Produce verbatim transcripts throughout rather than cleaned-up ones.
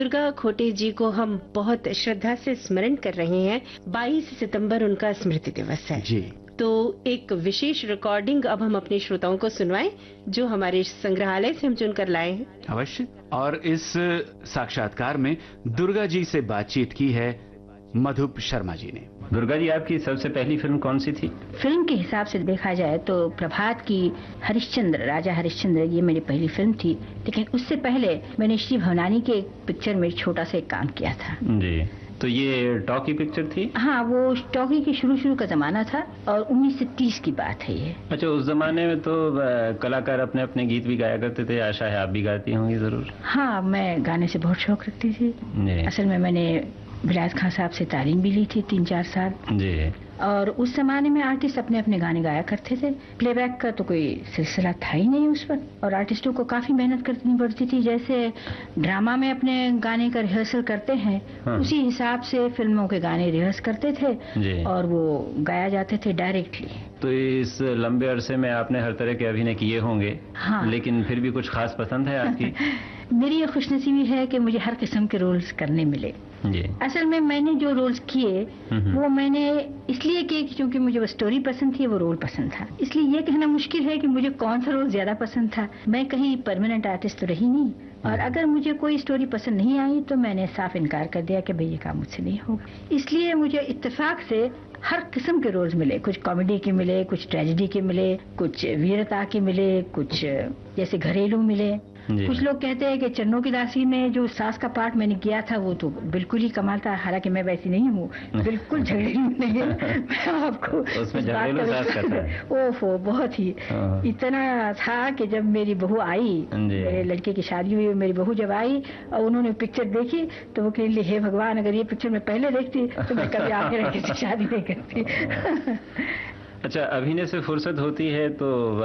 दुर्गा खोटे जी को हम बहुत श्रद्धा से स्मरण कर रहे हैं। बाईस सितंबर उनका स्मृति दिवस है जी। तो एक विशेष रिकॉर्डिंग अब हम अपने श्रोताओं को सुनवाएं जो हमारे संग्रहालय से हम चुनकर लाए हैं। अवश्य। और इस साक्षात्कार में दुर्गा जी से बातचीत की है मधुप शर्मा जी ने। दुर्गा जी, आपकी सबसे पहली फिल्म कौन सी थी? फिल्म के हिसाब से देखा जाए तो प्रभात की हरिश्चंद्र, राजा हरिश्चंद्र, ये मेरी पहली फिल्म थी। लेकिन उससे पहले मैंने श्री भवनानी के एक पिक्चर में छोटा सा एक काम किया था। जी। तो ये टॉकी पिक्चर थी? हाँ, वो टॉकी के शुरू शुरू का जमाना था और उन्नीस सौ तीस की बात है ये। अच्छा, उस जमाने में तो कलाकार अपने अपने गीत भी गाया करते थे। आशा है आप भी गाती होंगी जरूर। हाँ, मैं गाने से बहुत शौक रखती थी। असल में मैंने विलायत खान साहब से तालीम भी ली थी तीन चार साल। जी। और उस जमाने में आर्टिस्ट अपने अपने गाने गाया करते थे। प्लेबैक का तो कोई सिलसिला था ही नहीं उस पर, और आर्टिस्टों को काफी मेहनत करनी पड़ती थी। जैसे ड्रामा में अपने गाने का रिहर्सल करते हैं, हाँ। उसी हिसाब से फिल्मों के गाने रिहर्स करते थे जी। और वो गाया जाते थे डायरेक्टली। तो इस लंबे अरसे में आपने हर तरह के अभिनय किए होंगे, हाँ। लेकिन फिर भी कुछ खास पसंद है आपकी? मेरी ये खुशनसीबी है कि मुझे हर किस्म के रोल्स करने मिले। जी। असल में मैंने जो रोल्स किए वो मैंने इसलिए किए क्योंकि मुझे वो स्टोरी पसंद थी, वो रोल पसंद था। इसलिए ये कहना मुश्किल है कि मुझे कौन सा रोल ज्यादा पसंद था। मैं कहीं परमानेंट आर्टिस्ट तो रही नहीं, और अगर मुझे कोई स्टोरी पसंद नहीं आई तो मैंने साफ इनकार कर दिया कि भाई ये काम मुझसे नहीं होगा। इसलिए मुझे इत्तेफाक से हर किस्म के रोल्स मिले। कुछ कॉमेडी के मिले, कुछ ट्रेजेडी के मिले, कुछ वीरता के मिले, कुछ जैसे घरेलू मिले। कुछ लोग कहते हैं कि चन्नों की दासी में जो सास का पार्ट मैंने किया था वो तो बिल्कुल ही कमाल था। हालांकि मैं वैसी नहीं हूँ, बिल्कुल झगड़ेलू नहीं है। मैं आपको उसमें झगड़ेलू सास का था। ओफो, बहुत ही इतना था कि जब मेरी बहू आई, मेरे लड़के की शादी हुई, मेरी बहू जब आई और उन्होंने पिक्चर देखी तो वो कह रही, हे भगवान, अगर ये पिक्चर मैं पहले देखती तो मैं कभी आपके लड़के से शादी नहीं करती। अच्छा, अभिनय से फुर्सत होती है तो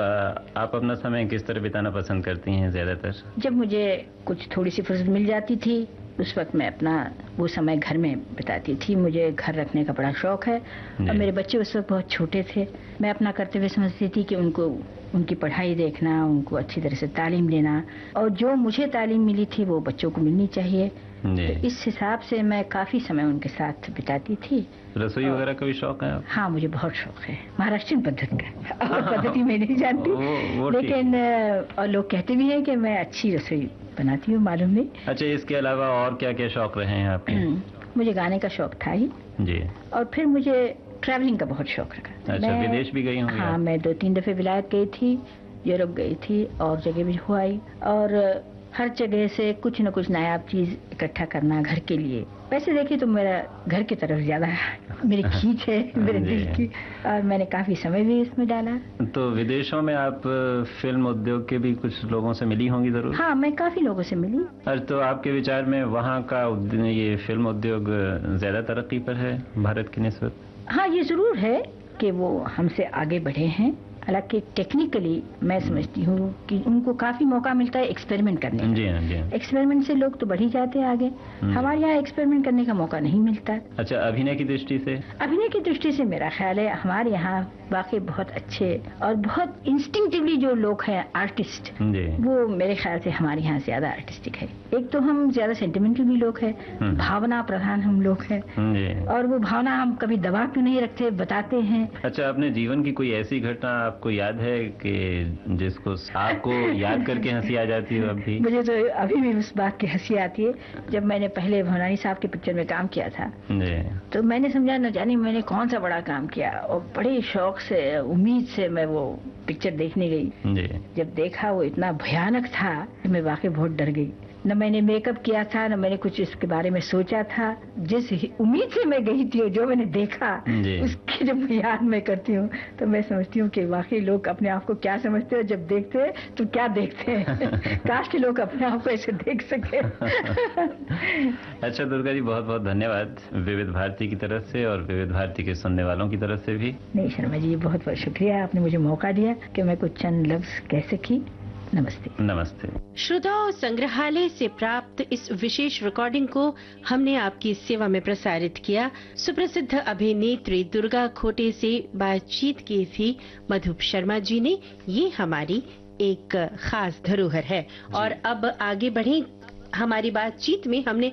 आप अपना समय किस तरह बिताना पसंद करती हैं ज्यादातर? जब मुझे कुछ थोड़ी सी फुर्सत मिल जाती थी उस वक्त मैं अपना वो समय घर में बिताती थी। मुझे घर रखने का बड़ा शौक है और मेरे बच्चे उस वक्त बहुत छोटे थे। मैं अपना करते हुए समझती थी कि उनको उनकी पढ़ाई देखना, उनको अच्छी तरह से तालीम देना, और जो मुझे तालीम मिली थी वो बच्चों को मिलनी चाहिए। तो इस हिसाब से मैं काफी समय उनके साथ बिताती थी। रसोई वगैरह का भी शौक है? हाँ, मुझे बहुत शौक है महाराष्ट्रीयन पद्धति का। और पद्धति मैं नहीं जानती, वो, वो लेकिन और लोग कहते भी हैं कि मैं अच्छी रसोई बनाती हूँ, मालूम नहीं। अच्छा, इसके अलावा और क्या क्या शौक रहे हैं आपके? मुझे गाने का शौक था ही जी, और फिर मुझे ट्रैवलिंग का बहुत शौक रखा। अच्छा, विदेश भी गई होंगी? हाँ, मैं दो तीन दफे विलायत गई थी, यूरोप गई थी और जगह भी हुई, और हर जगह से कुछ न कुछ नायाब चीज इकट्ठा करना घर के लिए। वैसे देखिए तो मेरा घर की तरफ ज्यादा मेरी खींच है, मेरे दिल की, और मैंने काफी समय भी इसमें डाला। तो विदेशों में आप फिल्म उद्योग के भी कुछ लोगों से मिली होंगी जरूर? हाँ, मैं काफी लोगों से मिली। और तो आपके विचार में वहाँ का ये फिल्म उद्योग ज्यादा तरक्की पर है भारत की निस्बत? हाँ, ये जरूर है कि वो हमसे आगे बढ़े हैं। हालांकि टेक्निकली मैं समझती हूँ कि उनको काफी मौका मिलता है एक्सपेरिमेंट करने का। जी हाँ, जी हाँ। एक्सपेरिमेंट से लोग तो बढ़ ही जाते हैं आगे। हमारे यहाँ एक्सपेरिमेंट करने का मौका नहीं मिलता। अच्छा, अभिनय की दृष्टि से? अभिनय की दृष्टि से मेरा ख्याल है हमारे यहाँ वाकई बहुत अच्छे और बहुत इंस्टिंक्टिवली जो लोग हैं आर्टिस्ट, वो मेरे ख्याल से हमारे यहाँ ज्यादा आर्टिस्टिक है। एक तो हम ज्यादा सेंटिमेंटल भी लोग हैं, भावना प्रधान हम लोग हैं, और वो भावना हम कभी दबा क्यों नहीं रखते, बताते हैं। अच्छा, अपने जीवन की कोई ऐसी घटना आपको याद है कि जिसको आपको याद करके हंसी आ जाती है? अभी मुझे तो अभी भी उस बात की हंसी आती है। जब मैंने पहले भवनानी साहब के पिक्चर में काम किया था तो मैंने समझा न जाने मैंने कौन सा बड़ा काम किया, और बड़े शौक से, उम्मीद से मैं वो पिक्चर देखने गई। जब देखा वो इतना भयानक था कि मैं वाकई बहुत डर गई। न मैंने मेकअप किया था, न मैंने कुछ इसके बारे में सोचा था। जिस उम्मीद से मैं गई थी, जो मैंने देखा उसकी जब याद मैं करती हूँ तो मैं समझती हूँ कि वाकई लोग अपने आप को क्या समझते हैं, जब देखते हैं तो क्या देखते हैं। काश के लोग अपने आप को ऐसे देख सके। अच्छा दुर्गा जी, बहुत बहुत धन्यवाद विविध भारती की तरफ से और विविध भारती के सुनने वालों की तरफ से भी। नहीं शर्मा जी, बहुत बहुत शुक्रिया, आपने मुझे मौका दिया कि मैं कुछ चंद लफ्ज कह सकी। नमस्ते। नमस्ते। श्रोताओं, संग्रहालय से प्राप्त इस विशेष रिकॉर्डिंग को हमने आपकी सेवा में प्रसारित किया। सुप्रसिद्ध अभिनेत्री दुर्गा खोटे से बातचीत की थी मधुप शर्मा जी ने। ये हमारी एक खास धरोहर है। और अब आगे बढ़े हमारी बातचीत में, हमने